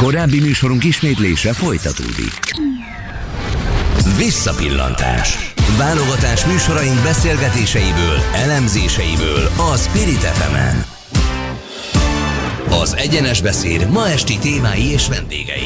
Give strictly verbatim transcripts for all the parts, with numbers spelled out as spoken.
Korábbi műsorunk ismétlése folytatódik. Visszapillantás. Válogatás műsoraink beszélgetéseiből, elemzéseiből a Spirit ef emen. Az Egyenes Beszéd ma esti témái és vendégei.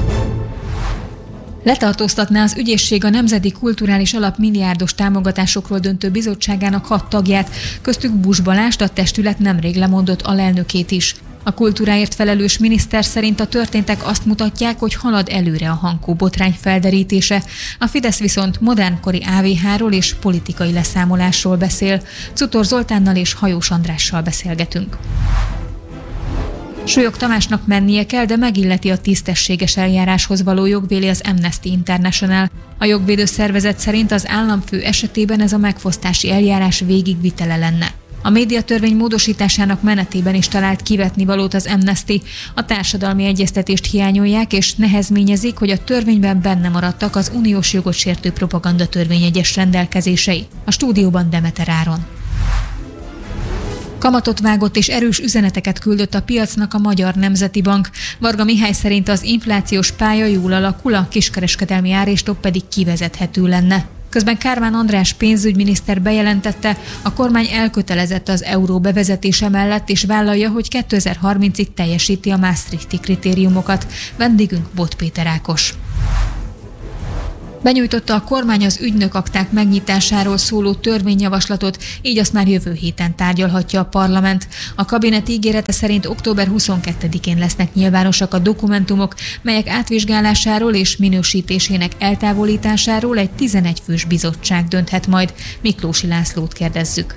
Letartóztatná az ügyészség a Nemzeti Kulturális Alap milliárdos támogatásokról döntő bizottságának hat tagját, köztük Buss Balást, a testület nemrég lemondott alelnökét is. A kultúráért felelős miniszter szerint a történtek azt mutatják, hogy halad előre a Hankó botrány felderítése. A Fidesz viszont modernkori á vé há-ról és politikai leszámolásról beszél. Cutor Zoltánnal és Hajós Andrással beszélgetünk. Solyog Tamásnak mennie kell, de megilleti a tisztességes eljáráshoz való jog, véli az Amnesty International. A jogvédő szervezet szerint az államfő esetében ez a megfosztási eljárás végigvitele lenne. A médiatörvény módosításának menetében is talált kivetnivalót az Amnesty. A társadalmi egyeztetést hiányolják és nehezményezik, hogy a törvényben benne maradtak az uniós jogot sértő propagandatörvény egyes rendelkezései. A stúdióban Demeter Áron. Kamatot vágott és erős üzeneteket küldött a piacnak a Magyar Nemzeti Bank. Varga Mihály szerint az inflációs pálya jól alakul, a kiskereskedelmi áréstok pedig kivezethető lenne. Közben Kármán András pénzügyminiszter bejelentette, a kormány elkötelezett az euró bevezetése mellett, és vállalja, hogy kétezer-harmincig teljesíti a Maastrichti kritériumokat. Vendégünk Bot Péter Ákos. Benyújtotta a kormány az ügynökakták megnyitásáról szóló törvényjavaslatot, így azt már jövő héten tárgyalhatja a parlament. A kabinet ígérete szerint október huszonkettedikén lesznek nyilvánosak a dokumentumok, melyek átvizsgálásáról és minősítésének eltávolításáról egy tizenegy fős bizottság dönthet majd. Miklósi Lászlót kérdezzük.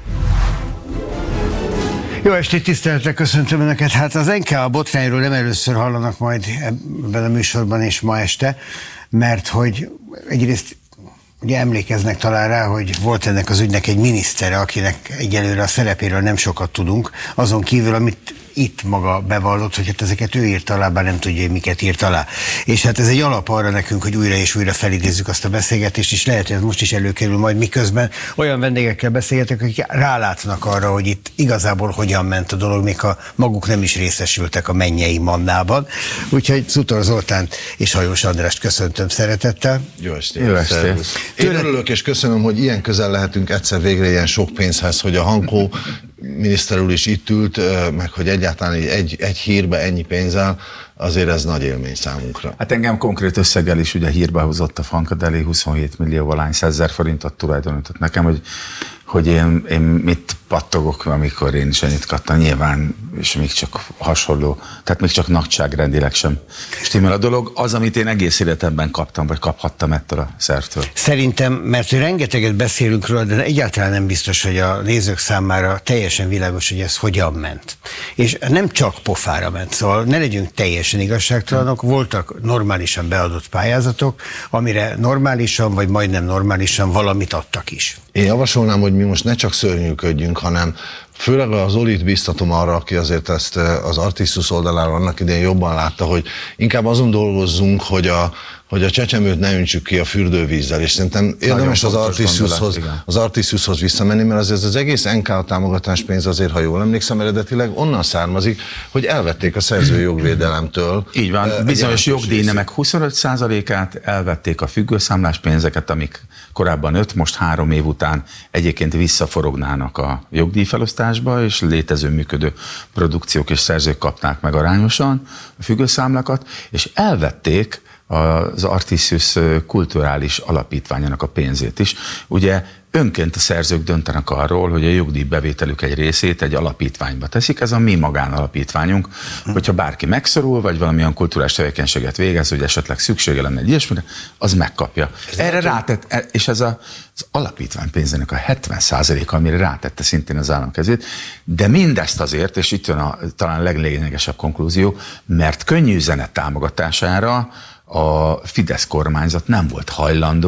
Jó estét, tiszteletre köszöntöm Önöket. Hát az en ká botrányról nem először hallanak majd ebben a műsorban és ma este, mert hogy egyrészt ugye emlékeznek talán rá, hogy volt ennek az ügynek egy minisztere, akinek egyelőre a szerepéről nem sokat tudunk, azon kívül, amit itt maga bevallott, hogy hát ezeket ő írt alá, bár nem tudja, hogy miket írt alá. És hát ez egy alap arra nekünk, hogy újra és újra felidézzük azt a beszélgetést, és lehet, hogy ez most is előkerül majd, miközben olyan vendégekkel beszélgetek, akik rálátnak arra, hogy itt igazából hogyan ment a dolog, még ha maguk nem is részesültek a mennyei mannában. Úgyhogy Cutor Zoltánt és Hajós Andrást köszöntöm szeretettel. Jó estét! Jó estét! Én örülök és köszönöm, hogy ilyen közel lehetünk egyszer végre ilyen sok pénzhez, hogy a Hankó miniszter úr is itt ült, meg hogy egyáltalán egy, egy hírbe ennyi pénzzel, azért ez nagy élmény számunkra. Hát engem konkrét összeggel is ugye hírbe hozott a Funkadeli, huszonhét millió valány százezer forintot tulajdonított nekem, hogy, hogy én, én mit pattogok, amikor én is ennyit kaptam, nyilván, és még csak hasonló, tehát még csak nagyságrendileg sem stimmel a dolog. Az, amit én egész életemben kaptam, vagy kaphattam ettől a szervtől. Szerintem, mert rengeteget beszélünk róla, de egyáltalán nem biztos, hogy a nézők számára teljesen világos, hogy ez hogyan ment. És nem csak pofára ment, szóval ne legyünk teljesen igazságtalanok, voltak normálisan beadott pályázatok, amire normálisan, vagy majdnem normálisan valamit adtak is. Én javasolnám, hogy mi most ne csak szörnyűködjünk, hanem főleg az Olit biztatom arra, aki azért ezt az Artiszus oldaláról annak idején jobban látta, hogy inkább azon dolgozzunk, hogy a, hogy a csecsemőt ne öntsük ki a fürdővízzel, és szerintem érdemes az Artissushoz, az Artissushoz visszamenni, mert azért az egész en ká támogatás pénz azért, ha jól emlékszem, eredetileg onnan származik, hogy elvették a szerzői jogvédelemtől. Így van, bizonyos jogdíjnemek huszonöt százalékát elvették, a függőszámlás pénzeket, amik korábban öt, most három év után egyébként visszaforognának a jogdíjfelosztásba, és létező működő produkciók és szerzők kapnák meg arányosan a függőszámlákat, és elvették az Artiszus kulturális alapítványának a pénzét is. Ugye önként a szerzők döntenek arról, hogy a jogdíjbevételük egy részét egy alapítványba teszik, ez a mi magánalapítványunk, hogyha bárki megszorul, vagy valamilyen kulturális tevékenységet végez, hogy esetleg szüksége lenne egy ilyesmire, az megkapja. Ez Erre rátett, és ez a, az alapítvány pénzének a hetven százaléka, amire rátette szintén az állam kezét, de mindezt azért, és itt jön a talán leglényegesebb konklúzió, mert könnyű üzenet támogatására a Fidesz kormányzat nem volt hajlandó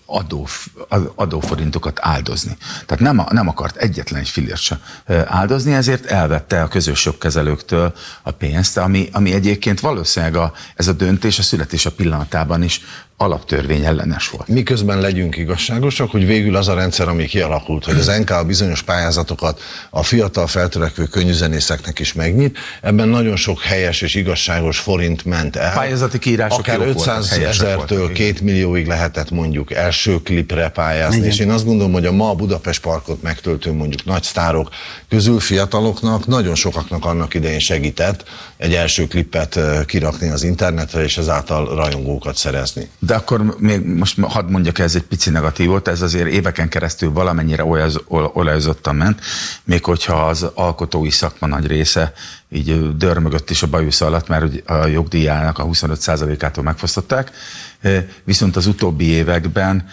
adó, adóforintokat áldozni. Tehát nem, nem akart egyetlen egy fillért se áldozni, ezért elvette a közös jogkezelőktől a pénzt, ami, ami egyébként valószínűleg a, ez a döntés a születése pillanatában is alaptörvény ellenes volt. Miközben legyünk igazságosak, hogy végül az a rendszer, ami kialakult, hogy az en ká a bizonyos pályázatokat a fiatal feltörekvő könnyűzenészeknek is megnyit, ebben nagyon sok helyes és igazságos forint ment el. Pályázati kiírások akár ötszázezertől két millióig lehetett mondjuk első klipre pályázni, igen. És én azt gondolom, hogy a ma Budapest Parkot megtöltő mondjuk nagy sztárok közül fiataloknak, nagyon sokaknak annak idején segített egy első klipet kirakni az internetre, és ezáltal rajongókat szerezni. De akkor még most hadd mondjak, ez egy pici negatívot, ez azért éveken keresztül valamennyire olajozottan ment, még hogyha az alkotói szakma nagy része így dörmögött is a bajusz alatt, mert a jogdíjának a huszonöt százalékától megfosztották, viszont az utóbbi években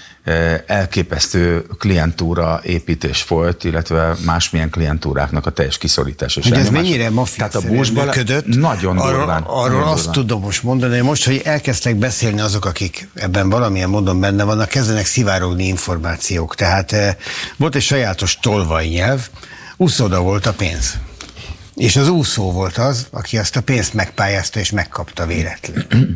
elképesztő klientúra építés folyt, illetve másmilyen klientúráknak a teljes kiszorítása. De ez mennyire mafiaszerűen működött? Nagyon arról, durván. Arról nagyon azt durván. tudom most mondani, hogy most, hogy elkezdtek beszélni azok, akik ebben valamilyen módon benne vannak, kezdenek szivárogni információk. Tehát volt egy sajátos tolvaj nyelv, úszoda volt a pénz. És az úszó volt az, aki azt a pénzt megpályázta és megkapta véletlenül.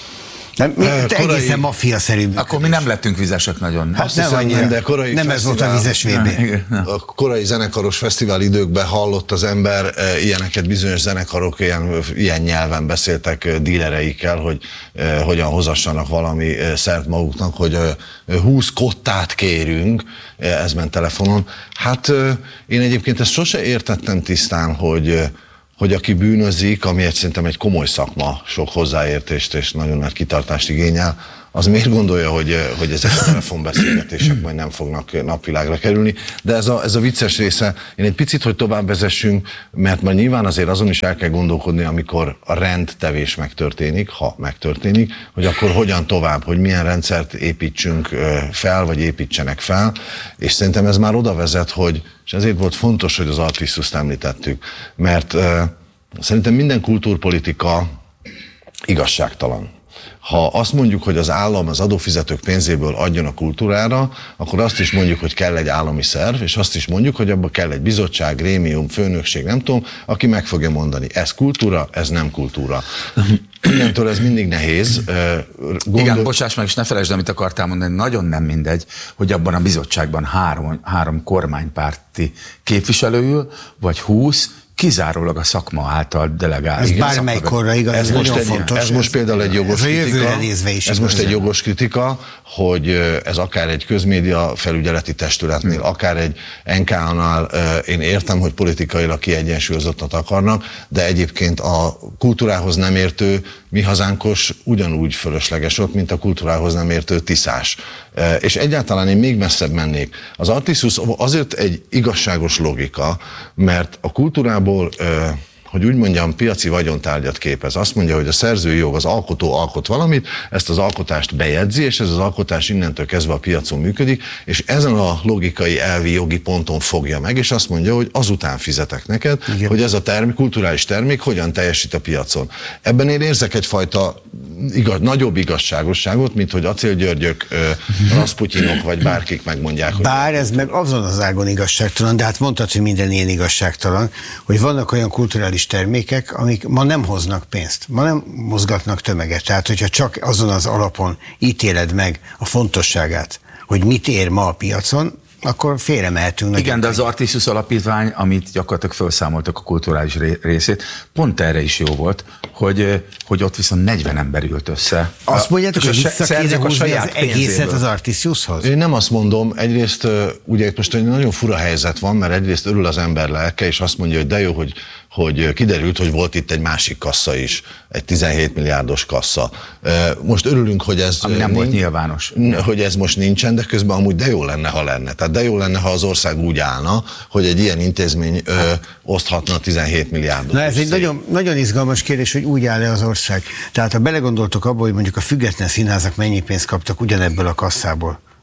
Nem, korai... egészen maffia-szerű. Akkor mi nem lettünk vizesek nagyon. Hát nem, hiszem, annyira, de korai nem ez volt a vizes vé bé. A korai zenekaros fesztivál időkben hallott az ember e, ilyeneket, bizonyos zenekarok ilyen, ilyen nyelven beszéltek e, dílereikkel, hogy e, hogyan hozassanak valami e, szert maguknak, hogy e, húsz kottát kérünk, e, ez ment telefonon. Hát e, én egyébként ezt sose értettem tisztán, hogy e, hogy aki bűnözik, ami egy, szerintem egy komoly szakma, sok hozzáértést és nagyon nagy kitartást igényel, az miért gondolja, hogy, hogy ezek a telefonbeszélgetések majd nem fognak napvilágra kerülni. De ez a, ez a vicces része, én egy picit, hogy tovább vezessünk, mert már nyilván azért azon is el kell gondolkodni, amikor a rendtevés megtörténik, ha megtörténik, hogy akkor hogyan tovább, hogy milyen rendszert építsünk fel, vagy építsenek fel, és szerintem ez már oda vezet, hogy, és ezért volt fontos, hogy az Artisztuszt említettük, mert uh, szerintem minden kultúrpolitika igazságtalan. Ha azt mondjuk, hogy az állam az adófizetők pénzéből adjon a kultúrára, akkor azt is mondjuk, hogy kell egy állami szerv, és azt is mondjuk, hogy abban kell egy bizottság, grémium, főnökség, nem tudom, aki meg fogja mondani, ez kultúra, ez nem kultúra. Innentől ez mindig nehéz. Gondol... Igen, bocsáss meg, és ne felejtsd, amit akartál mondani, nagyon nem mindegy, hogy abban a bizottságban három, három kormánypárti képviselőül, vagy húsz, kizárólag a szakma által delegált. Ez bármely korra igaz, ez, ez most egy, fontos. Ez most például egy jogos ez kritika. Is ez most egy jogos kritika, hogy ez akár egy közmédia felügyeleti testületnél, hmm. akár egy en ká á-nál, én értem, hogy politikailag kiegyensúlyozottat akarnak, de egyébként a kultúrához nem értő mi hazánkos ugyanúgy fölösleges ott, mint a kultúrához nem értő tiszás. És egyáltalán én még messzebb mennék. Az Artisztus azért egy igazságos logika, mert a kultúrából, hogy úgy mondjam, piaci vagyontárgyat képez. Azt mondja, hogy a szerzői jog, az alkotó alkot valamit, ezt az alkotást bejegyzi, és ez az alkotás innentől kezdve a piacon működik, és ezen a logikai elvi jogi ponton fogja meg, és azt mondja, hogy azután fizetek neked, igen, hogy ez a termék, kulturális termék hogyan teljesít a piacon. Ebben én érzek egyfajta igaz, nagyobb igazságosságot, mint hogy Acél Györgyök, Rasputyinok vagy bárkik megmondják. Hogy bár ez meg azon az ágon igazságtalan, de hát mondtad, hogy minden ilyen igazságtalan, hogy vannak olyan kulturális termékek, amik ma nem hoznak pénzt, ma nem mozgatnak tömeget. Tehát, hogyha csak azon az alapon ítéled meg a fontosságát, hogy mit ér ma a piacon, akkor félre mehetünk. Igen, de az Artisztus Alapítvány, amit gyakorlatilag felszámoltak a kulturális részét, pont erre is jó volt, hogy, hogy ott viszont negyven ember ült össze. Azt mondjátok, hogy vissza kéne húzni az egészet az Artisztushoz? Én nem azt mondom, egyrészt ugye most egy nagyon fura helyzet van, mert egyrészt örül az ember lelke, és azt mondja, hogy de jó, hogy hogy kiderült, hogy volt itt egy másik kassa is, egy tizenhét milliárdos kassa. Most örülünk, hogy ez... Ami nem nincs, volt nyilvános. Hogy ez most nincsen, de közben amúgy de jó lenne, ha lenne. Tehát de jó lenne, ha az ország úgy állna, hogy egy ilyen intézmény ö, oszthatna tizenhét milliárdot. Na ez egy nagyon, nagyon izgalmas kérdés, hogy úgy áll-e az ország. Tehát ha belegondoltok abba, hogy mondjuk a független színházak mennyi pénzt kaptak ugyanebből a kasszából,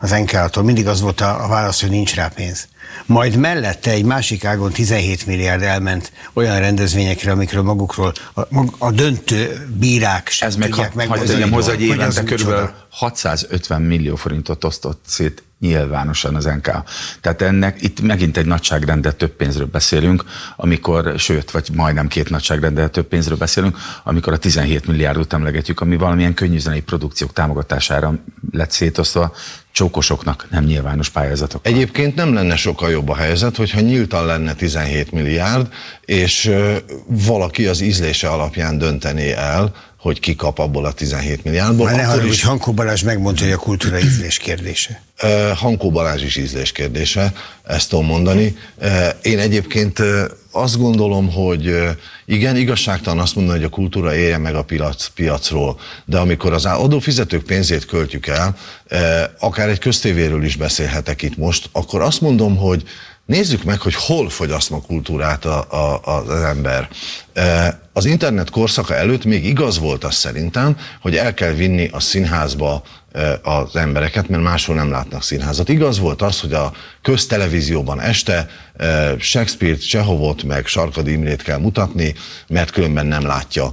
az en ká á-tól, mindig az volt a, a válasz, hogy nincs rá pénz. Majd mellette egy másik ágon tizenhét milliárd elment olyan rendezvényekre, amikről magukról a, a döntő bírák sem ez meg tudják megmondani, hogy, hogy évente körülbelül hatszázötven millió forintot osztott szét nyilvánosan az en ká á. Tehát ennek itt megint egy nagyságrenddel több pénzről beszélünk, amikor, sőt, vagy majdnem két nagyságrenddel több pénzről beszélünk, amikor a tizenhét milliárdot emlegetjük, ami valamilyen könnyűzenei produkciók támogatására lett szétosztva, csókosoknak, nem nyilvános pályázatok. Egyébként nem lenne sokkal jobb a helyzet, hogyha nyíltan lenne tizenhét milliárd, és valaki az ízlése alapján döntené el, hogy ki kap abból a tizenhét milliárdból. Már ne haragudj, hogy Hankó Balázs megmondta, hogy a kultúra ízlés kérdése. Uh, Hankó Balázs is ízlés kérdése, ezt tudom mondani. Uh, én egyébként uh, azt gondolom, hogy uh, igen, igazságtalan azt mondani, hogy a kultúra élje meg a piac, piacról, de amikor az adófizetők pénzét költjük el, uh, akár egy köztévéről is beszélhetek itt most, akkor azt mondom, hogy nézzük meg, hogy hol fogyaszt ma kultúrát a, a, az ember. Az internet korszaka előtt még igaz volt az szerintem, hogy el kell vinni a színházba az embereket, mert máshol nem látnak színházat. Igaz volt az, hogy a köztelevízióban este Shakespeare-t, Csehovot, meg Sarkadi Imrét kell mutatni, mert különben nem látja.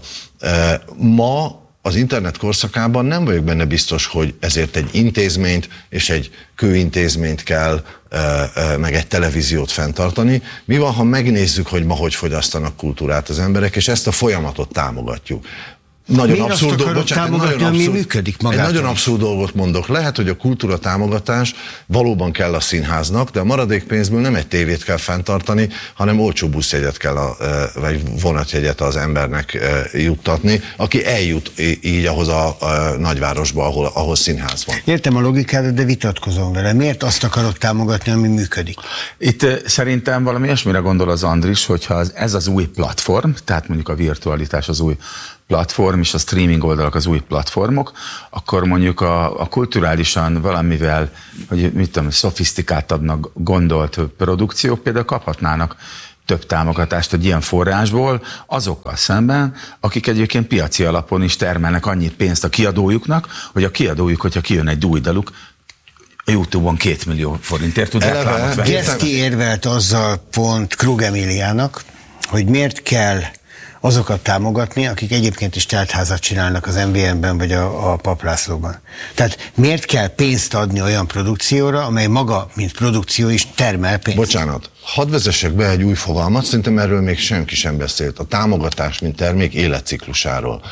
Ma az internet korszakában nem vagyok benne biztos, hogy ezért egy intézményt és egy kőintézményt kell, meg egy televíziót fenntartani. Mi van, ha megnézzük, hogy ma hogy fogyasztanak kultúrát az emberek, és ezt a folyamatot támogatjuk? Nagyon Miért abszurd, azt akarod bocsánat, támogatni, nagyon ami abszurd, működik magától? Egy nagyon abszurd dolgot mondok. Lehet, hogy a kultúra támogatás valóban kell a színháznak, de a maradék pénzből nem egy tévét kell fenntartani, hanem olcsó buszjegyet kell, a, vagy vonatjegyet az embernek juttatni, aki eljut így ahhoz a, a nagyvárosba, ahol, ahol színház van. Értem a logikádat, de vitatkozom vele. Miért azt akarod támogatni, ami működik? Itt szerintem valami ilyesmire gondol az Andris, hogyha ez az új platform, tehát mondjuk a virtualitás az új platform, és a streaming oldalak az új platformok, akkor mondjuk a, a kulturálisan valamivel, hogy mit tudom, szofisztikáltabbnak gondolt produkciók például kaphatnának több támogatást egy ilyen forrásból azokkal szemben, akik egyébként piaci alapon is termelnek annyi pénzt a kiadójuknak, hogy a kiadójuk, hogyha kijön egy új daluk, a YouTube-on két millió forintért tud reklámot venni. Geszti érvelt azzal pont Krug Emiliának, hogy miért kell azokat támogatni, akik egyébként is teltházat csinálnak az em vé em-ben vagy a, a Paplászlóban. Tehát miért kell pénzt adni olyan produkcióra, amely maga, mint produkció is termel pénzt? Bocsánat, hadd vezessek be egy új fogalmat, szerintem erről még senki sem beszélt. A támogatás, mint termék életciklusáról.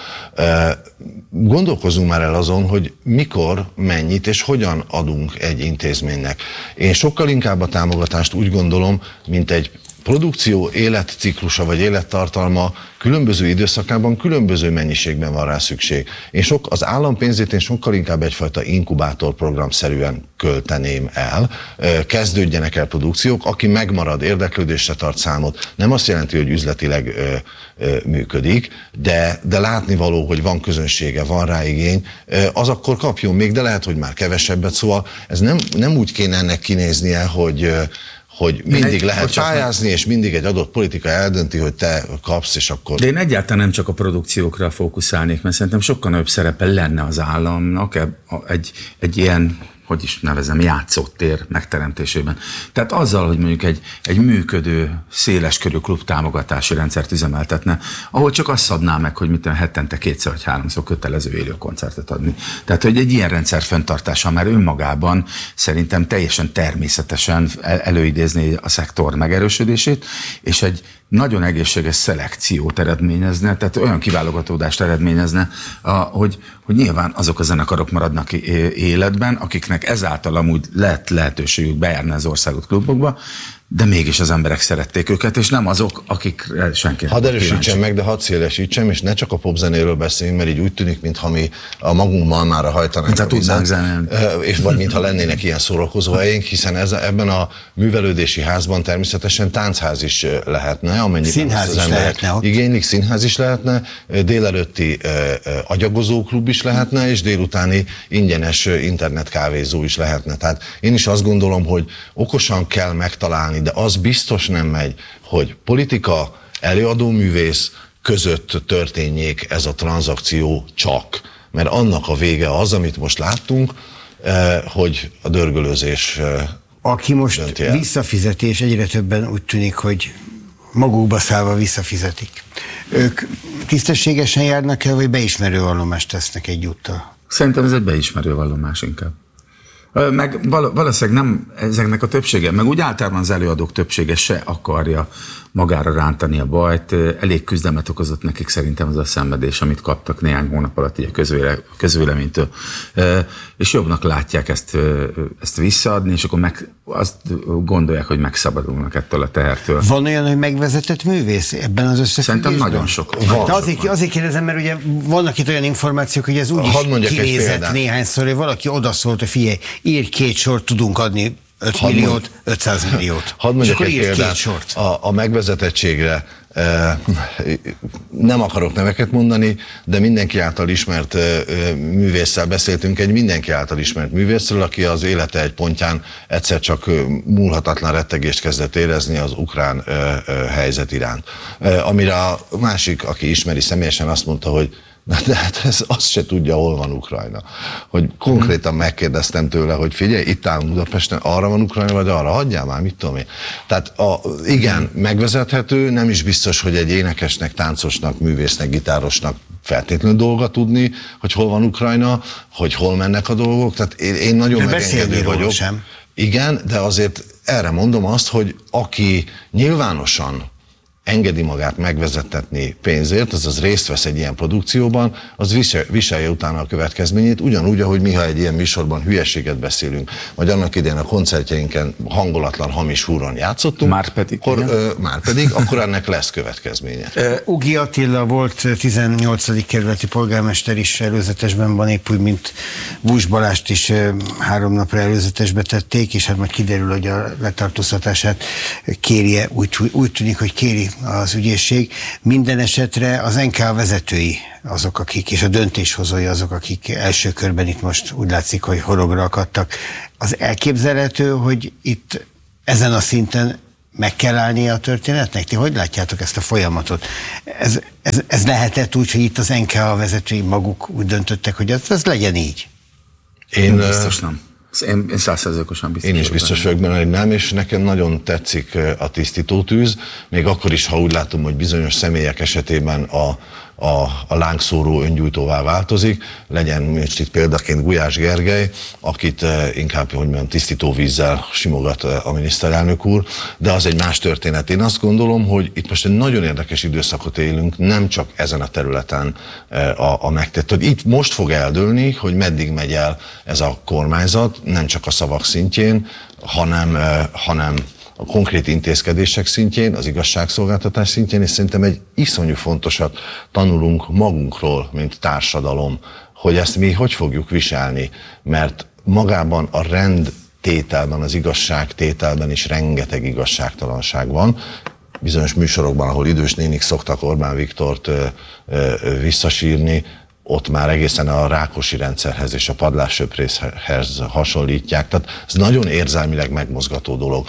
Gondolkozzunk már el azon, hogy mikor, mennyit és hogyan adunk egy intézménynek. Én sokkal inkább a támogatást úgy gondolom, mint egy produkció életciklusa vagy élettartalma különböző időszakában különböző mennyiségben van rá szükség. Én sok, az állampénzét én sokkal inkább egyfajta inkubátorprogramszerűen költeném el. Kezdődjenek el produkciók, aki megmarad, érdeklődésre tart számot. Nem azt jelenti, hogy üzletileg ö, ö, működik, de, de látnivaló, hogy van közönsége, van rá igény, az akkor kapjon még, de lehet, hogy már kevesebbet. Szóval ez nem, nem úgy kéne ennek kinéznie, hogy hogy mindig egy, lehet bocsánat, pályázni, és mindig egy adott politika eldönti, hogy te kapsz, és akkor... De én egyáltalán nem csak a produkciókra fókuszálnék, mert szerintem sokkal nagyobb szerepe lenne az államnak egy, egy ilyen, hogy is nevezem, játszótér megteremtésében. Tehát azzal, hogy mondjuk egy, egy működő, széleskörű klub támogatási rendszert üzemeltetne, ahol csak azt szabná meg, hogy mit hetente kétszer vagy háromszor kötelező élő koncertet adni. Tehát, hogy egy ilyen rendszer fenntartása már önmagában szerintem teljesen természetesen előidézni a szektor megerősödését, és egy nagyon egészséges szelekciót eredményezne, tehát olyan kiválogatódást eredményezne, hogy, hogy nyilván azok a zenekarok maradnak életben, akiknek ezáltal amúgy lett lehetőségük bejárni az országot klubokba, de mégis az emberek szerették őket, és nem azok, akik senki nem. Hadd erősítsem meg, de hadd szélesítsem, és ne csak a popzenéről beszéljünk, mert így úgy tűnik, mintha mi a magunk malmára hajtanánk a vizet, és vagy mintha lennének ilyen szórakozó helyénk, hiszen ez, ebben a művelődési házban természetesen táncház is lehetne, amennyiben színház is lehetne ott. Igénylik, színház is lehetne, délelőtti agyagozóklub is lehetne, és délutáni ingyenes internetkávézó is lehetne. Tehát én is azt gondolom, hogy okosan kell megtalálni, de az biztos nem megy, hogy politika, előadóművész között történjék ez a tranzakció csak. Mert annak a vége az, amit most láttunk, hogy a dörgölőzés aki most visszafizetés, egyre többen úgy tűnik, hogy magukba szállva visszafizetik. Ők tisztességesen járnak el, vagy beismerő vallomást tesznek egyúttal? Szerintem ez egy beismerő vallomás inkább. Meg valószínűleg nem ezeknek a többsége, meg úgy általában az előadók többsége se akarja magára rántani a bajt. Elég küzdelmet okozott nekik szerintem az a szenvedés, amit kaptak néhány hónap alatt így a közvéle, közvéleménytől. És jobbnak látják ezt, ezt visszaadni, és akkor meg, azt gondolják, hogy megszabadulnak ettől a tehertől. Van olyan, hogy megvezetett művész ebben az összefüggésben? Szerintem nagyon sok. Van. De azért, azért kérdezem, mert ugye vannak itt olyan információk, hogy ez úgy is kinézett néhányszor, hogy valaki odaszólt, hogy figyelj, írj két sort, tudunk adni öt milliót, ötszáz milliót. Hadd mondjak egy példát. A, a megvezetettségre e, nem akarok neveket mondani, de mindenki által ismert e, művésszel beszéltünk, egy mindenki által ismert művészről, aki az élete egy pontján egyszer csak múlhatatlan rettegést kezdett érezni az ukrán e, e, helyzet iránt. E, amire a másik, aki ismeri személyesen, azt mondta, hogy de hát ez azt se tudja, hol van Ukrajna. Hogy konkrétan megkérdeztem tőle, hogy figyelj, itt állunk Budapesten, arra van Ukrajna, vagy arra, hagyjál már, mit tudom én. Tehát a, igen, megvezethető, nem is biztos, hogy egy énekesnek, táncosnak, művésznek, gitárosnak feltétlenül dolga tudni, hogy hol van Ukrajna, hogy hol mennek a dolgok. Tehát én, én nagyon megengedő vagyok. Sem. Igen, de azért erre mondom azt, hogy aki nyilvánosan engedi magát megvezettetni pénzért, azaz részt vesz egy ilyen produkcióban, az viselje utána a következményét, ugyanúgy, ahogy mi, ha egy ilyen műsorban hülyeséget beszélünk, vagy annak idején a koncertjeinken hangolatlan, hamis húron játszottunk, Márpedig, akkor, ö, márpedig, akkor ennek lesz következménye. Ugi Attila volt tizennyolcadik kerületi polgármester is, előzetesben van, épp úgy, mint Bús Balást is három napra előzetesbe tették, és hát majd kiderül, hogy a letartóztatását kérje, úgy, úgy tűnik, hogy kéri az ügyészség. Minden esetre az en ká vezetői azok, akik, és a döntéshozói azok, akik első körben itt most úgy látszik, hogy horogra akadtak. Az elképzelhető, hogy itt ezen a szinten meg kell állnia a történetnek? Ti hogy látjátok ezt a folyamatot? Ez, ez, ez lehetett úgy, hogy itt az en ká vezetői maguk úgy döntöttek, hogy ez, ez legyen így? Én biztos nem. Én százszerzőkosan biztos. Én is biztos vagyok benne, hogy nem, és nekem nagyon tetszik a tisztítótűz, még akkor is, ha úgy látom, hogy bizonyos személyek esetében a, a, a lángszóró öngyújtóvá változik. Legyen most itt példaként Gulyás Gergely, akit inkább, hogy mondjam, tisztítóvízzel simogat a miniszterelnök úr, de az egy más történet. Én azt gondolom, hogy itt most egy nagyon érdekes időszakot élünk, nem csak ezen a területen a, a megtett. Hogy itt most fog eldőlni, hogy meddig megy el ez a kormányzat, nem csak a szavak szintjén, hanem, hanem a konkrét intézkedések szintjén, az igazságszolgáltatás szintjén, és szerintem egy iszonyú fontosat tanulunk magunkról, mint társadalom, hogy ezt mi hogy fogjuk viselni, mert magában a rendtételben, az igazságtételben is rengeteg igazságtalanság van. Bizonyos műsorokban, ahol idős nénik szoktak Orbán Viktort ö, ö, visszasírni, ott már egészen a Rákosi rendszerhez és a padlássöprészhez hasonlítják. Tehát ez nagyon érzelmileg megmozgató dolog.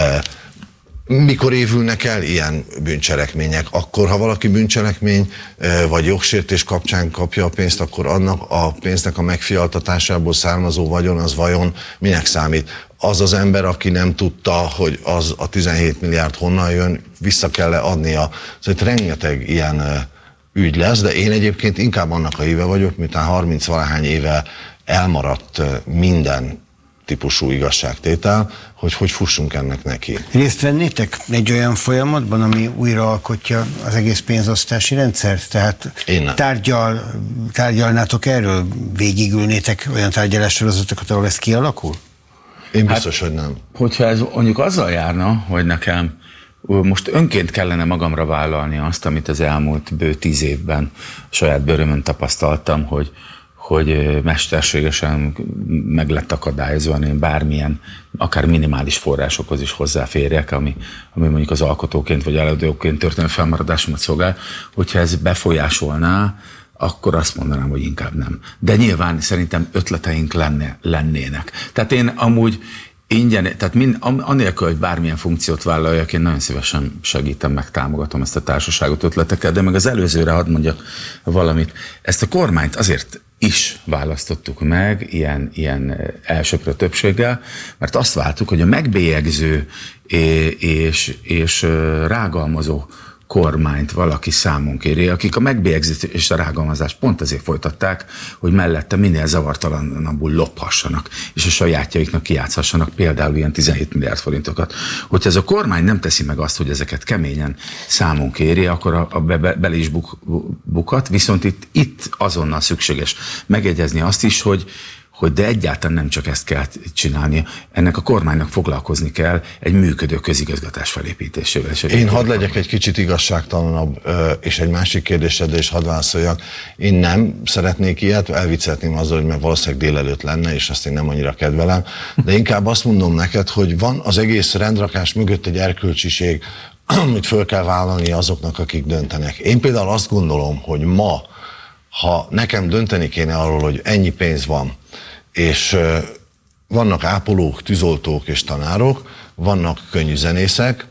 Mikor évülnek el ilyen bűncselekmények? Akkor, ha valaki bűncselekmény vagy jogsértés kapcsán kapja a pénzt, akkor annak a pénznek a megfialtatásából származó vagyon, az vajon minek számít? Az az ember, aki nem tudta, hogy az a tizenhét milliárd honnan jön, vissza kell adnia. Szóval rengeteg ilyen ügy lesz, de én egyébként inkább annak a híve vagyok, miután harminc-valahány éve elmaradt minden típusú igazságtétel, hogy hogy fussunk ennek neki. Részt vennétek egy olyan folyamatban, ami újraalkotja az egész pénzosztási rendszert? Tehát tárgyal, tárgyalnátok erről? Végigülnétek olyan tárgyalássorozatokat, ahol ez kialakul? Én biztos, hát, hogy nem. Hogyha ez mondjuk azzal járna, hogy nekem most önként kellene magamra vállalni azt, amit az elmúlt bő tíz évben saját bőrömön tapasztaltam, hogy, hogy mesterségesen meg lett akadályozva, én bármilyen, akár minimális forrásokhoz is hozzáférjek, ami, ami mondjuk az alkotóként vagy előadóként történő felmaradásomat szolgál, hogyha ez befolyásolná, akkor azt mondanám, hogy inkább nem. De nyilván szerintem ötleteink lenne, lennének. Tehát én amúgy ingyen, tehát mind, anélkül, hogy bármilyen funkciót vállaljak, én nagyon szívesen segítem, meg támogatom ezt a társaságot ötletekkel, de meg az előzőre hadd mondjak valamit. Ezt a kormányt azért is választottuk meg ilyen, ilyen elsöprő többséggel, mert azt vártuk, hogy a megbélyegző és, és rágalmazó kormányt valaki számon kéri, akik a megbélyegzést és a rágalmazást pont azért folytatták, hogy mellette minél zavartalanabbul lophassanak, és a sajátjaiknak kijátszhassanak például ilyen tizenhét milliárd forintokat. Hogyha ez a kormány nem teszi meg azt, hogy ezeket keményen számon kéri, akkor a, a be, be, bele is buk, bukat, viszont itt, itt azonnal szükséges megjegyezni azt is, hogy hogy de egyáltalán nem csak ezt kell csinálnia, ennek a kormánynak foglalkozni kell egy működő közigazgatás felépítésével. Én hadd legyek egy kicsit igazságtalanabb, és egy másik kérdésedre is hadd válaszoljak. Én nem szeretnék ilyet, elvicceltném azzal, hogy mert valószínűleg délelőtt lenne, és azt én nem annyira kedvelem, de inkább azt mondom neked, hogy van az egész rendrakás mögött egy erkölcsiség, amit föl kell vállalni azoknak, akik döntenek. Én például azt gondolom, hogy ma, ha nekem dönteni kéne arról, hogy ennyi pénz van, és vannak ápolók, tűzoltók és tanárok, vannak könnyűzenészek,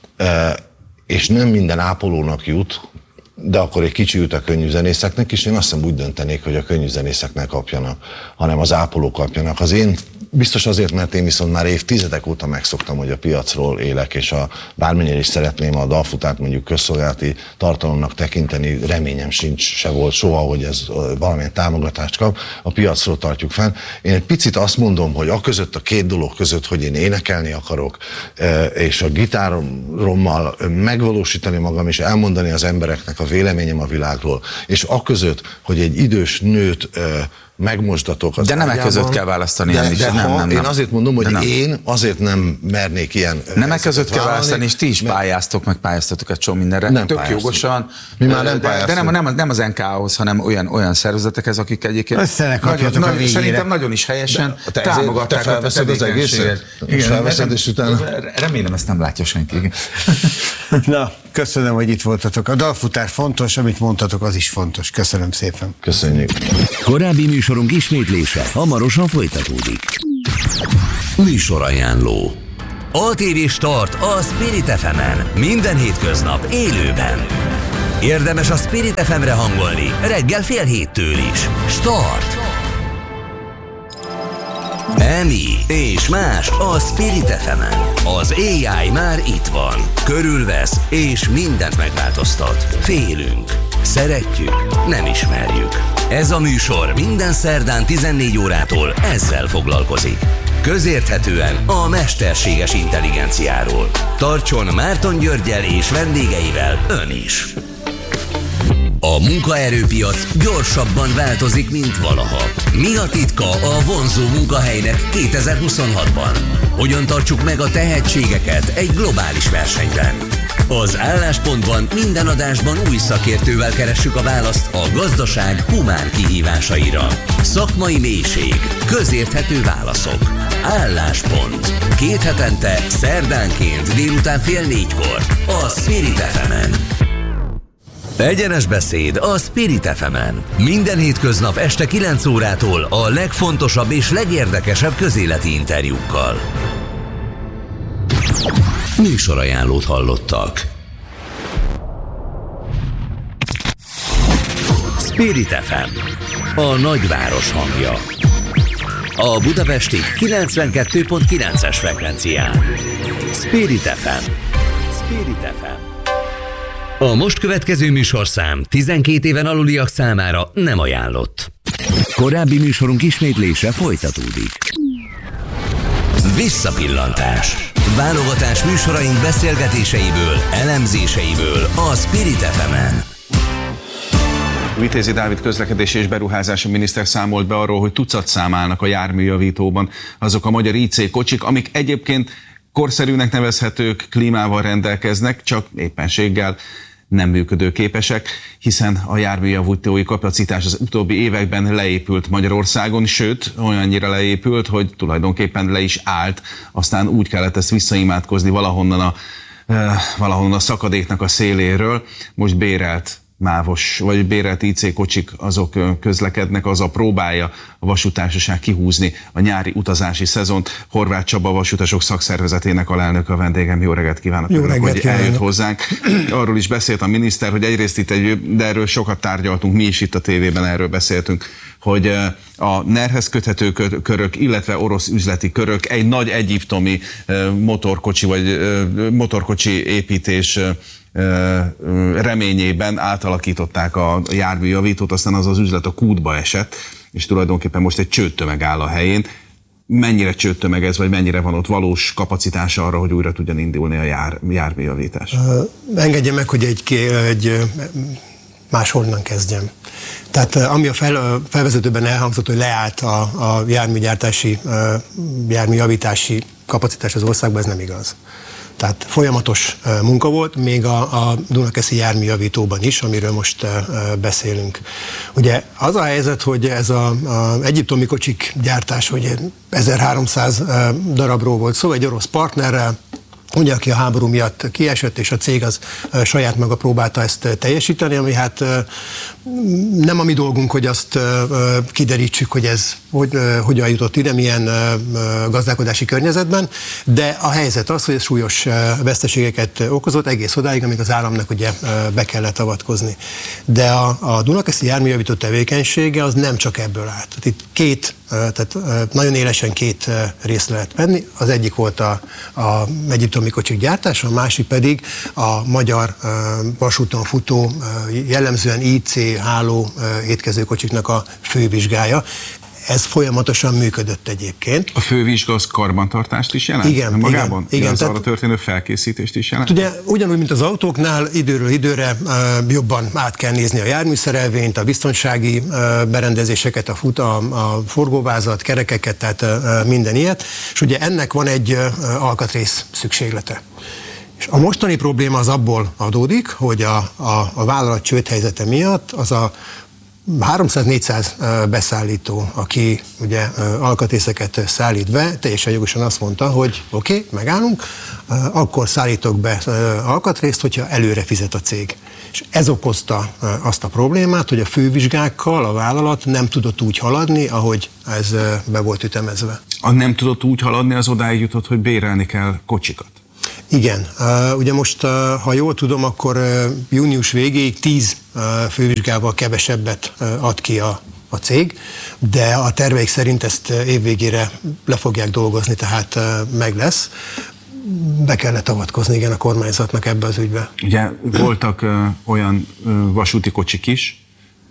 és nem minden ápolónak jut, de akkor egy kicsi jut a könnyűzenészeknek is, én azt hiszem úgy döntenék, hogy a könnyűzenészeknek kapjanak, hanem az ápolók kapjanak. Az én biztos azért, mert én viszont már évtizedek óta megszoktam, hogy a piacról élek, és a, bármennyire is szeretném a dalfutát mondjuk közszolgálati tartalomnak tekinteni, reményem sincs, se volt soha, hogy ez valamilyen támogatást kap, a piacról tartjuk fenn. Én egy picit azt mondom, hogy a között, a két dolog között, hogy én énekelni akarok, és a gitárommal megvalósítani magam, és elmondani az embereknek a véleményem a világról, és a között, hogy egy idős nőt megmosdatok az de nemek ágyában, között kell választani. De, is. de nem, ha, nem, nem. Én azért mondom, hogy nem. én azért nem mernék ilyen... Nemek között kell választani, és ti is mert... pályáztok, meg pályáztatok egy csomó mindenre. Nem tök pályáztunk. jogosan. Mi már nem de, de nem, nem, nem az en ká á-hoz, hanem olyan, olyan szervezetekhez, akik egyébként nagyon, nagyon, szerintem nagyon is helyesen de, támogatták te felveszed az egészet? Igen, felveszed, és utána... Remélem, ezt nem látja senki. Na, köszönöm, hogy itt voltatok. A dalfutár fontos, amit mondtatok, az is fontos. Köszönöm szépen. Köszönjük. Korábbi műsorunk ismétlése hamarosan folytatódik. Műsorajánló. á té vé Start a Spirit ef emen. Minden hétköznap élőben. Érdemes a Spirit ef emre hangolni reggel fél héttől is. Start! Emi és más a Spirit ef emen. Az á i már itt van. Körülvesz és mindent megváltoztat. Félünk. Szeretjük, nem ismerjük. Ez a műsor minden szerdán tizennégy órától ezzel foglalkozik. Közérthetően a mesterséges intelligenciáról. Tartson Márton Györggyel és vendégeivel ön is. A munkaerőpiac gyorsabban változik, mint valaha. Mi a titka a vonzó munkahelynek kétezer-huszonhatban? Hogyan tartsuk meg a tehetségeket egy globális versenyben? Az Álláspontban minden adásban új szakértővel keressük a választ a gazdaság humán kihívásaira. Szakmai mélység, közérthető válaszok. Álláspont. Két hetente, szerdánként délután fél négykor a Spirit ef emen. Egyenes beszéd a Spirit ef emen. Minden hétköznap este kilenc órától a legfontosabb és legérdekesebb közéleti interjúkkal. Műsorajánlót hallottak. Spirit ef em, a nagyváros hangja. A budapesti kilencvenkettő pont kilences frekvencián. Spirit ef em. Spirit ef em. A most következő műsorszám tizenkét éven aluliak számára nem ajánlott. Korábbi műsorunk ismétlése folytatódik. Visszapillantás. Válogatás műsoraink beszélgetéseiből, elemzéseiből a Spirit ef emen. Vitézi Dávid közlekedési és beruházási miniszter számolt be arról, hogy tucatszám állnak a járműjavítóban azok a magyar i cé kocsik, amik egyébként korszerűnek nevezhetők, klímával rendelkeznek, csak éppenséggel nem működőképesek, hiszen a járműjavítói kapacitás az utóbbi években leépült Magyarországon, sőt, olyannyira leépült, hogy tulajdonképpen le is állt, aztán úgy kellett ezt visszaimádkozni valahonnan a, eh, valahonnan a szakadéknak a széléről. Most bérelt mávos vagy bérelt í cé kocsik, azok közlekednek, az a próbálja a vasútársaság kihúzni a nyári utazási szezont. Horváth Csaba, vasutasok szakszervezetének alelnöke a vendégem. Jó reggelt kívánok! Jó reggelt hogy kívánok. Eljött hozzánk. Arról is beszélt a miniszter, hogy egyrészt itt egy, de erről sokat tárgyaltunk, mi is itt a tévében erről beszéltünk, hogy a nerhez köthető körök, illetve orosz üzleti körök egy nagy egyiptomi motorkocsi vagy motorkocsi építés reményében átalakították a járműjavítót, aztán az az üzlet a kútba esett, és tulajdonképpen most egy csődtömeg áll a helyén. Mennyire csődtömeg ez, vagy mennyire van ott valós kapacitása arra, hogy újra tudjon indulni a jár, járműjavítás? Uh, engedje meg, hogy egy, egy máshonnan kezdjem. Tehát ami a fel, felvezetőben elhangzott, hogy leállt a, a járműgyártási, járműjavítási kapacitás az országban, ez nem igaz. Tehát folyamatos munka volt, még a, a Dunakeszi járműjavítóban is, amiről most beszélünk. Ugye az a helyzet, hogy ez az egyiptomi kocsik gyártás, hogy ezerháromszáz darabról volt szó, egy orosz partnerrel, ugye, aki a háború miatt kiesett, és a cég az saját maga próbálta ezt teljesíteni, ami hát nem a mi dolgunk, hogy azt kiderítsük, hogy ez hogy, hogyan jutott ide, milyen gazdálkodási környezetben, de a helyzet az, hogy ez súlyos veszteségeket okozott egész odáig, amíg az államnak ugye be kellett avatkozni. De a, a Dunakeszi járműjavító tevékenysége az nem csak ebből állt. Tehát itt két, tehát nagyon élesen két részt lehet venni. Az egyik volt a, a egyiptomi kocsik gyártása, a másik pedig a magyar vasúton futó, jellemzően í cé háló étkezőkocsiknak a fővizsgája. Ez folyamatosan működött egyébként. A fővizsga az karbantartást is jelent? Igen. Magában? Igen, igen. Az arra történő felkészítést is jelent? Ugye ugyanúgy, mint az autóknál, időről időre uh, jobban át kell nézni a járműszerelvényt, a biztonsági uh, berendezéseket, a, fut, a, a forgóvázat, kerekeket, tehát uh, minden ilyet. És ugye ennek van egy uh, alkatrész szükséglete. És a mostani probléma az abból adódik, hogy a, a, a vállalat csődhelyzete miatt az a háromszáz-négyszáz beszállító, aki ugye alkatrészeket szállít be, teljesen jogosan azt mondta, hogy oké, okay, megállunk, akkor szállítok be alkatrészt, hogyha előre fizet a cég. És ez okozta azt a problémát, hogy a fővizsgákkal a vállalat nem tudott úgy haladni, ahogy ez be volt ütemezve. A nem tudott úgy haladni, az odáig jutott, hogy bérelni kell kocsikat. Igen. Uh, ugye most, uh, ha jól tudom, akkor uh, június végéig tíz uh, fővizsgával kevesebbet uh, ad ki a, a cég, de a terveik szerint ezt uh, évvégére le fogják dolgozni, tehát uh, meg lesz. Be kellett avatkozni, igen, a kormányzatnak ebbe az ügybe. Ugye voltak uh, olyan uh, vasúti kocsik is,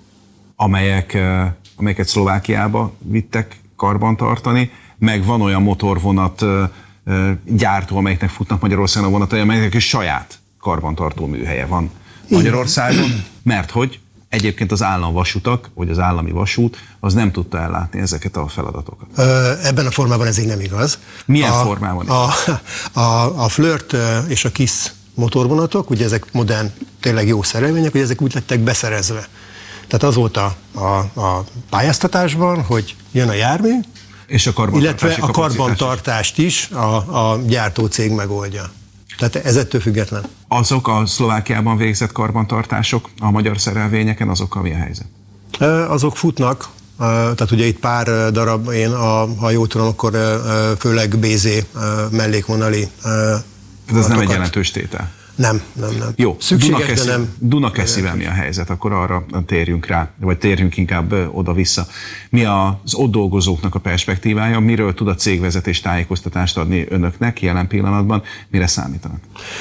amelyek, uh, amelyeket Szlovákiába vittek karbantartani, meg van olyan motorvonat uh, gyártó, amelyeknek futnak Magyarországon a vonatai, amelyeknek is saját karbantartó műhelye van Magyarországon, mert hogy egyébként az államvasutak, vagy az állami vasút, az nem tudta ellátni ezeket a feladatokat. Ebben a formában ez így nem igaz. Milyen a, formában? A, a, a Flirt és a KISZ motorvonatok, ugye ezek modern, tényleg jó szerelvények, hogy ezek úgy lettek beszerezve. Tehát az volt a, a, a pályáztatásban, hogy jön a jármű, és a illetve a karbantartást is a, a gyártócég megoldja. Tehát ez ettől független. Azok a Szlovákiában végzett karbantartások a magyar szerelvényeken, azokkal mi a helyzet? Azok futnak, tehát ugye itt pár darab, én a, ha jól tudom, akkor főleg bé zé mellékvonali. Ez nem egy jelentős tétel. Nem, nem, nem. Jó, szükséges, Dunakeszi, de nem. Dunakeszivel mi a helyzet? Akkor arra térjünk rá, vagy térjünk inkább oda-vissza. Mi az ott dolgozóknak a perspektívája? Miről tud a cégvezetés tájékoztatást adni önöknek jelen pillanatban? Mire számítanak?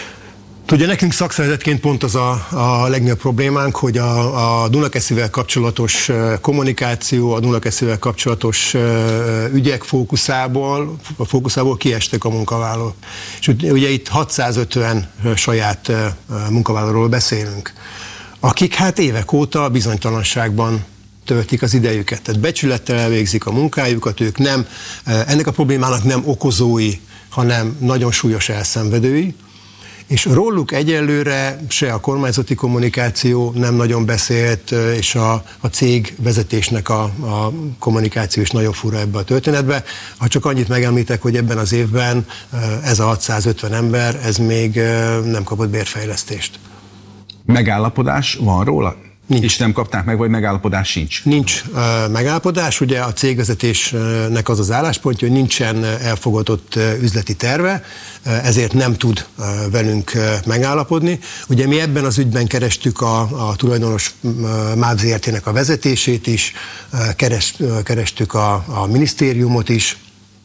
Ugye nekünk szakszervezetként pont az a, a legnagyobb problémánk, hogy a, a Dunakeszivel kapcsolatos kommunikáció, a Dunakeszivel kapcsolatos ügyek fókuszából, a fókuszából kiestek a munkavállalók. És ugye itt hatszázötven saját munkavállalóról beszélünk, akik hát évek óta bizonytalanságban töltik az idejüket. Tehát becsülettel elvégzik a munkájukat, ők nem, ennek a problémának nem okozói, hanem nagyon súlyos elszenvedői. És róluk egyelőre se a kormányzati kommunikáció nem nagyon beszélt, és a, a cég vezetésnek a, a kommunikáció is nagyon fura ebbe a történetbe. Ha csak annyit megemlítek, hogy ebben az évben ez a hatszázötven ember, ez még nem kapott bérfejlesztést. Megállapodás van róla? Nincs. És nem kapták meg, vagy megállapodás sincs? Nincs uh, megállapodás, ugye a cégvezetésnek az az álláspontja, hogy nincsen elfogadott uh, üzleti terve, uh, ezért nem tud uh, velünk uh, megállapodni. Ugye mi ebben az ügyben kerestük a, a tulajdonos uh, MÁV Zrt-nek a vezetését is, uh, keres, uh, kerestük a, a minisztériumot is,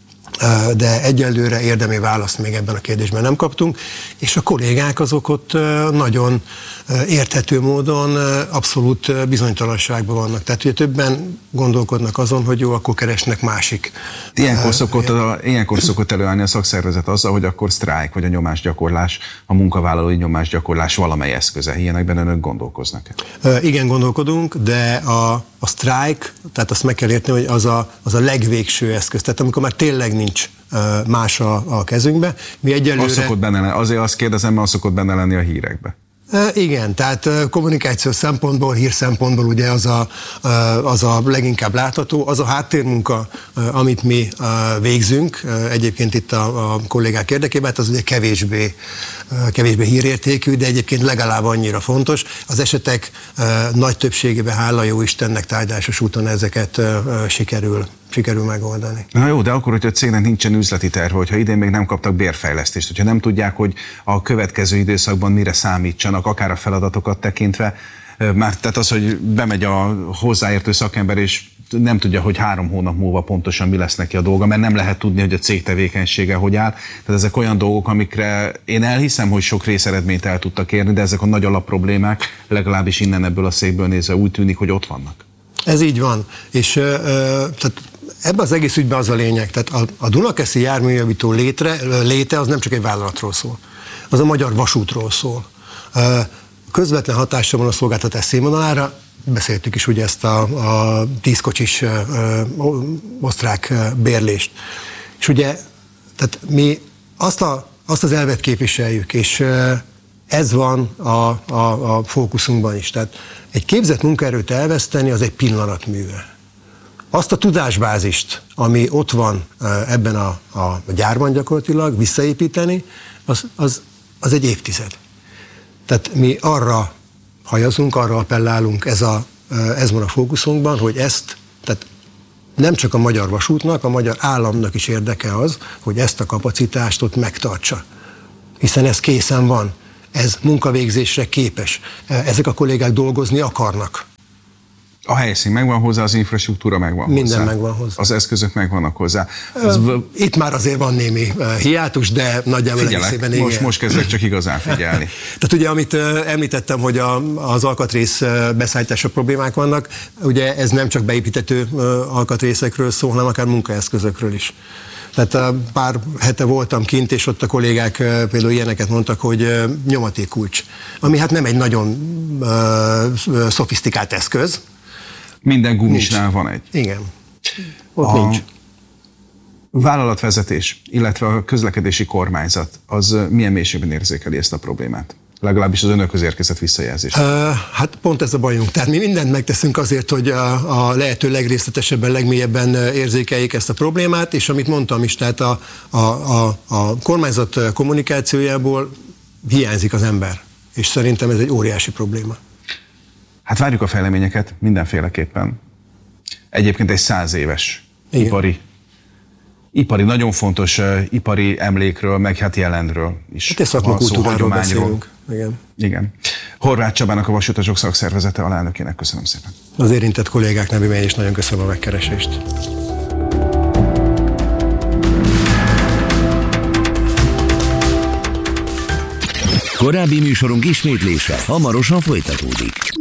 de egyelőre érdemi választ még ebben a kérdésben nem kaptunk, és a kollégák azok ott nagyon érthető módon abszolút bizonytalanságban vannak. Tehát ugye többen gondolkodnak azon, hogy jó, akkor keresnek másik. Ilyenkor szokott, a, ilyenkor szokott előállni a szakszervezet azzal, hogy akkor sztrájk vagy a nyomásgyakorlás, a munkavállalói nyomásgyakorlás valamely eszköze. Ilyenekben önök gondolkoznak? Igen, gondolkodunk, de a, a sztrájk, tehát azt meg kell érteni, hogy az a, az a legvégső eszköz. Tehát amikor már tényleg nincs más a, a kezünkbe. Mi egyelőre... Az szokott benne lenni, azért azt kérdezem, mert az szokott benne lenni a hírekbe. Igen, tehát kommunikációs szempontból, hír szempontból ugye az a, az a leginkább látható, az a háttérmunka, amit mi végzünk, egyébként itt a, a kollégák érdekében, az ugye kevésbé, kevésbé hírértékű, de egyébként legalább annyira fontos. Az esetek nagy többségében, hála jó Istennek, tárgyalásos úton ezeket sikerül sikerül megoldani. Na jó, de akkor, hogyha a cégnek nincsen üzleti terve, hogyha idén még nem kaptak bérfejlesztést, hogyha nem tudják, hogy a következő időszakban mire számítsanak, akár a feladatokat tekintve, már tehát az, hogy bemegy a hozzáértő szakember, és nem tudja, hogy három hónap múlva pontosan mi lesz neki a dolga, mert nem lehet tudni, hogy a cég tevékenysége hogy áll. Tehát ezek olyan dolgok, amikre én elhiszem, hogy sok részeredményt el tudtak érni, de ezek a nagy alapproblémák, legalábbis innen ebből a székből nézve úgy tűnik, hogy ott vannak. Ez így van. És ö, ö, tehát ebben az egész ügyben az a lényeg, tehát a, a Dunakeszi járműjavító létre, léte az nem csak egy vállalatról szól, az a Magyar Vasútról szól. Közvetlen hatása van a szolgáltatás színvonalára, beszéltük is ugye ezt a, a tízkocsis osztrák bérlést. És ugye, tehát mi azt, a, azt az elvet képviseljük, és ez van a, a, a fókuszunkban is. Tehát egy képzett munkaerőt elveszteni, az egy pillanatműve. Azt a tudásbázist, ami ott van ebben a, a gyárban gyakorlatilag, visszaépíteni, az, az, az egy évtized. Tehát mi arra hajazunk, arra appellálunk, ez, a, ez van a fókuszunkban, hogy ezt, tehát nem csak a Magyar Vasútnak, a magyar államnak is érdeke az, hogy ezt a kapacitást ott megtartsa. Hiszen ez készen van, ez munkavégzésre képes. Ezek a kollégák dolgozni akarnak. A helyszín megvan hozzá, az infrastruktúra megvan Minden hozzá. Minden megvan hozzá. Az eszközök megvannak hozzá. Ez... Itt már azért van némi hiátus, de nagyjából egészében igen. Most, most kezdek csak igazán figyelni. Tehát ugye, amit említettem, hogy a, az alkatrész beszállítása problémák vannak, ugye ez nem csak beépítető alkatrészekről szól, hanem akár munkaeszközökről is. Tehát pár hete voltam kint, és ott a kollégák például ilyeneket mondtak, hogy nyomatékkulcs, ami hát nem egy nagyon uh, szofisztikált eszköz. Minden gumisnál van egy. Igen. Ott a nincs. Vállalatvezetés, illetve a közlekedési kormányzat, az milyen mélységben érzékeli ezt a problémát? Legalábbis az önökhöz érkezett visszajelzés. Uh, hát pont ez a bajunk. Tehát mi mindent megteszünk azért, hogy a, a lehető legrészletesebben, legmélyebben érzékeljék ezt a problémát, és amit mondtam is, tehát a, a, a, a kormányzat kommunikációjából hiányzik az ember. És szerintem ez egy óriási probléma. Hát várjuk a fejleményeket mindenféleképpen. Egyébként egy száz éves Igen. ipari, ipari, nagyon fontos uh, ipari emlékről, meg hát jelenről is. Hát egy szakmakultúráról beszélünk. Igen. Igen. Horváth Csabának, a Vasutasok Szakszervezete alelnökének köszönöm szépen. Az érintett kollégák nevében én is nagyon köszönöm a megkeresést. Korábbi műsorunk ismétlése hamarosan folytatódik.